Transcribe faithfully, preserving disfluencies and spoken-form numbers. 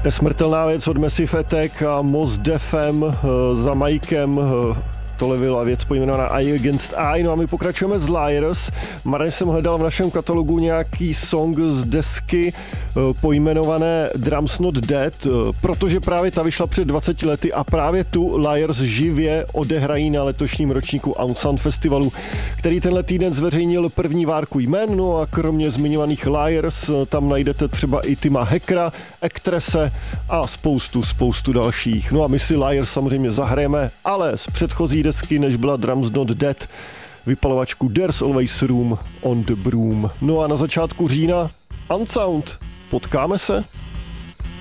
Nesmrtelná věc od Massive Attack a Mos Defem za Mikem. Tohle byla věc pojmenovaná Eye Against Eye. No a my pokračujeme s Liars. Marně jsem hledal v našem katalogu nějaký song z desky pojmenované Drums Not Dead, protože právě ta vyšla před dvaceti lety a právě tu Liars živě odehrají na letošním ročníku Unsound Festivalu, který tenhle týden zveřejnil první várku jmen. No a kromě zmiňovaných Liars tam najdete třeba i Tima Hackera, Actresse a spoustu, spoustu dalších. No a my si Liars samozřejmě zahrajeme, ale z předchozí desky, než byla Drums Not Dead, vypalovačku There's Always Room on the Broom. No a na začátku října Unsound. Potkáme se?